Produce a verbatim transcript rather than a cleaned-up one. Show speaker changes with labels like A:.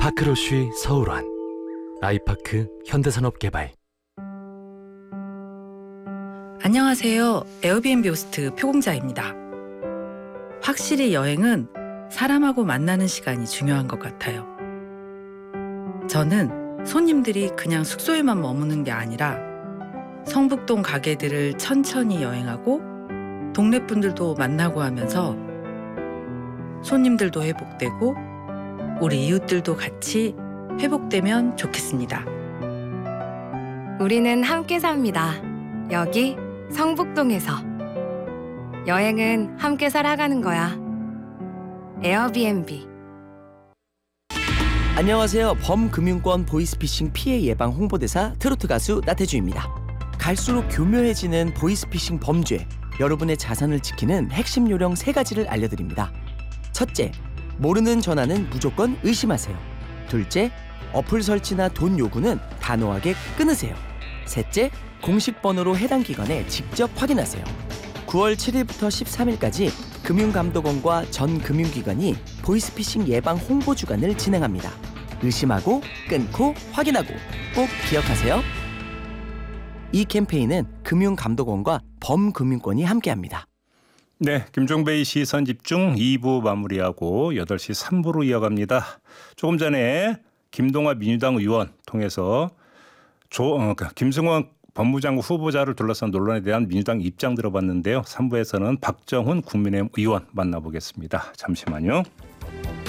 A: 파크로쉬 서울원, 아이파크 현대산업개발.
B: 안녕하세요. 에어비앤비 호스트 표공자입니다. 확실히 여행은 사람하고 만나는 시간이 중요한 것 같아요. 저는 손님들이 그냥 숙소에만 머무는 게 아니라 성북동 가게들을 천천히 여행하고 동네 분들도 만나고 하면서 손님들도 회복되고 우리 이웃들도 같이 회복되면 좋겠습니다.
C: 우리는 함께 삽니다. 여기 성북동에서. 여행은 함께 살아가는 거야. 에어비앤비.
D: 안녕하세요. 범금융권 보이스피싱 피해 예방 홍보대사 트로트 가수 나태주입니다. 갈수록 교묘해지는 보이스피싱 범죄, 여러분의 자산을 지키는 핵심 요령 세 가지를 알려드립니다. 첫째, 모르는 전화는 무조건 의심하세요. 둘째, 어플 설치나 돈 요구는 단호하게 끊으세요. 셋째, 공식 번호로 해당 기관에 직접 확인하세요. 구월 칠일부터 십삼일까지 금융감독원과 전 금융기관이 보이스피싱 예방 홍보 주간을 진행합니다. 의심하고 끊고 확인하고 꼭 기억하세요. 이 캠페인은 금융감독원과 범금융권이 함께합니다.
E: 네, 김종배의 시선집중 이 부 마무리하고 여덟 시 삼 부로 이어갑니다. 조금 전에 김동완 민주당 의원 통해서 조, 어, 김승원 법무장관 후보자를 둘러싼 논란에 대한 민주당 입장 들어봤는데요. 삼 부에서는 박정훈 국민의힘 의원 만나보겠습니다. 잠시만요.